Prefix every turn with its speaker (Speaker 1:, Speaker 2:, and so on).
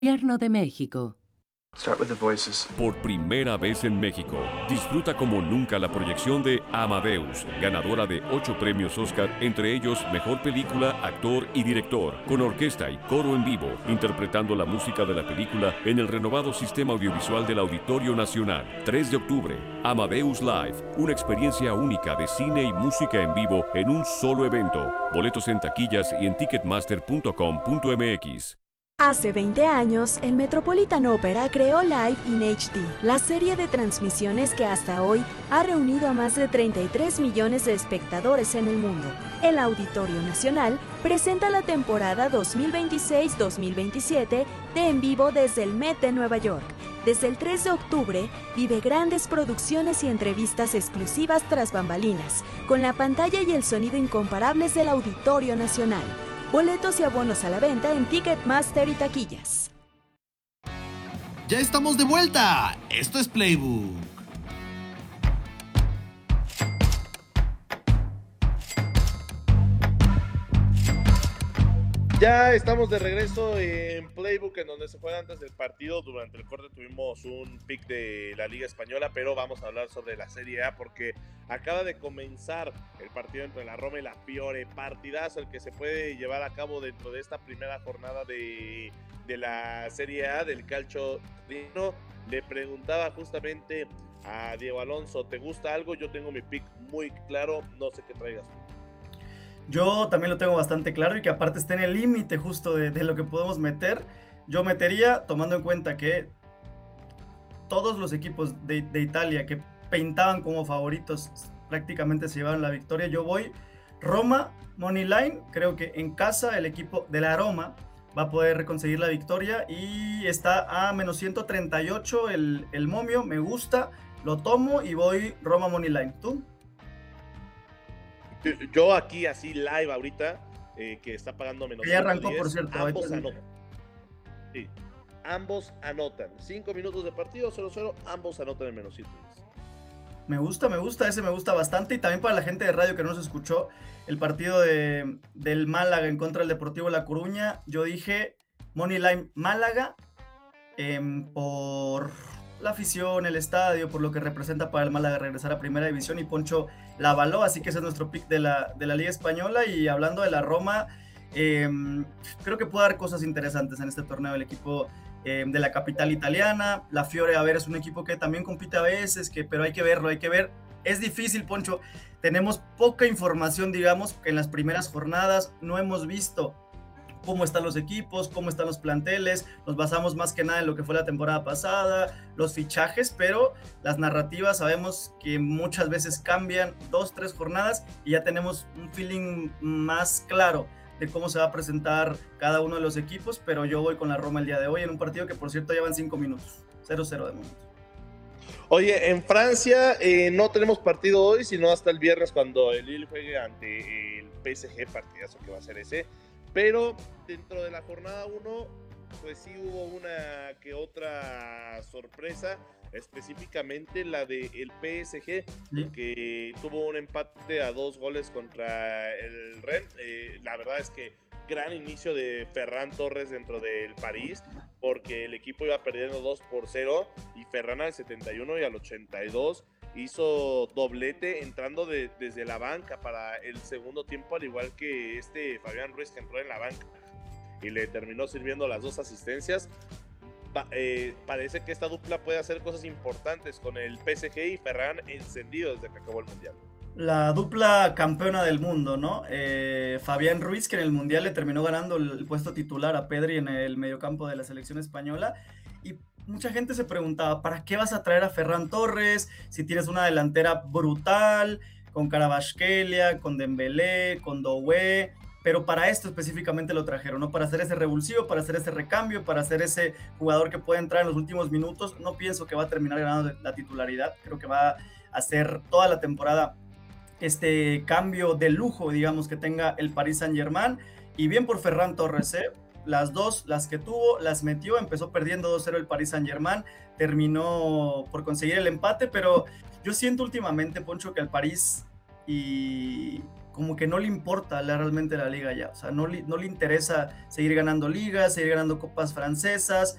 Speaker 1: Gobierno de México.
Speaker 2: Start with the voices.
Speaker 3: Por primera vez en México, disfruta como nunca la proyección de Amadeus, ganadora de 8 premios Oscar, entre ellos Mejor Película, Actor y Director, con orquesta y coro en vivo, interpretando la música de la película en el renovado sistema audiovisual del Auditorio Nacional. 3 de octubre, Amadeus Live, una experiencia única de cine y música en vivo en un solo evento. Boletos en taquillas y en ticketmaster.com.mx.
Speaker 4: Hace 20 años, el Metropolitan Opera creó Live in HD, la serie de transmisiones que hasta hoy ha reunido a más de 33 millones de espectadores en el mundo. El Auditorio Nacional presenta la temporada 2026-2027 de En Vivo desde el Met de Nueva York. Desde el 3 de octubre, vive grandes producciones y entrevistas exclusivas tras bambalinas, con la pantalla y el sonido incomparables del Auditorio Nacional. Boletos y abonos a la venta en Ticketmaster y taquillas.
Speaker 5: ¡Ya estamos de vuelta! Esto es Playbook.
Speaker 6: Ya estamos de regreso en Playbook, en donde se fue antes del partido. Durante el corte tuvimos un pick de la Liga Española, pero vamos a hablar sobre la Serie A porque acaba de comenzar el partido entre la Roma y la Fiore. Partidazo el que se puede llevar a cabo dentro de esta primera jornada de la Serie A del Calcio Dino. Le preguntaba justamente a Diego Alonso, ¿te gusta algo? Yo tengo mi pick muy claro, no sé qué traigas.
Speaker 7: Yo también lo tengo bastante claro y que aparte está en el límite justo de lo que podemos meter. Yo metería, tomando en cuenta que todos los equipos de Italia que pintaban como favoritos prácticamente se llevaron la victoria. Yo voy Roma, money line. Creo que en casa el equipo de la Roma va a poder conseguir la victoria y está a menos 138 el momio. Me gusta, lo tomo y voy Roma money line. ¿Tú?
Speaker 6: Yo aquí así live ahorita, que está pagando menos.
Speaker 7: Ya arrancó, por cierto.
Speaker 6: Ambos anotan. Sí, ambos anotan. 5 minutos de partido, 0-0, ambos anotan en menos 110.
Speaker 7: Me gusta, ese me gusta bastante. Y también para la gente de radio que no nos escuchó, el partido del Málaga en contra del Deportivo La Coruña, yo dije Moneyline Málaga por la afición, el estadio, por lo que representa para el Málaga regresar a Primera División, y Poncho la avaló, así que ese es nuestro pick de la Liga Española. Y hablando de la Roma, creo que puede dar cosas interesantes en este torneo el equipo de la capital italiana. La Fiore, a ver, es un equipo que también compite a veces, pero hay que verlo, hay que ver. Es difícil, Poncho, tenemos poca información, digamos, que en las primeras jornadas no hemos visto cómo están los equipos, cómo están los planteles, nos basamos más que nada en lo que fue la temporada pasada, los fichajes, pero las narrativas sabemos que muchas veces cambian 2-3 jornadas y ya tenemos un feeling más claro de cómo se va a presentar cada uno de los equipos. Pero yo voy con la Roma el día de hoy en un partido que, por cierto, llevan 5 minutos, 0-0 de momento.
Speaker 6: Oye, en Francia no tenemos partido hoy, sino hasta el viernes cuando el Lille juegue ante el PSG, partidazo que va a ser ese. Pero dentro de la jornada 1, pues sí hubo una que otra sorpresa, específicamente la del PSG, que tuvo un empate a 2 goles contra el Rennes. La verdad es que gran inicio de Ferran Torres dentro del París, porque el equipo iba perdiendo 2-0 y Ferran al 71 y al 82 hizo doblete entrando desde la banca para el segundo tiempo, al igual que Fabián Ruiz, que entró en la banca y le terminó sirviendo las 2 asistencias. Parece que esta dupla puede hacer cosas importantes con el PSG y Ferran encendido desde que acabó el Mundial.
Speaker 7: La dupla campeona del mundo, ¿no? Fabián Ruiz, que en el Mundial le terminó ganando el puesto titular a Pedri en el mediocampo de la selección española. Y mucha gente se preguntaba, ¿para qué vas a traer a Ferran Torres si tienes una delantera brutal, con Kvaratskhelia, con Dembélé, con Doué? Pero para esto específicamente lo trajeron, ¿no? Para hacer ese revulsivo, para hacer ese recambio, para hacer ese jugador que puede entrar en los últimos minutos. No pienso que va a terminar ganando la titularidad, creo que va a hacer toda la temporada este cambio de lujo, digamos, que tenga el Paris Saint-Germain. Y bien por Ferran Torres, las dos, las que tuvo, las metió. Empezó perdiendo 2-0 el Paris Saint-Germain, terminó por conseguir el empate, pero yo siento últimamente, Poncho, que el París y como que no le importa realmente la liga ya, o sea, no le interesa seguir ganando ligas, seguir ganando copas francesas,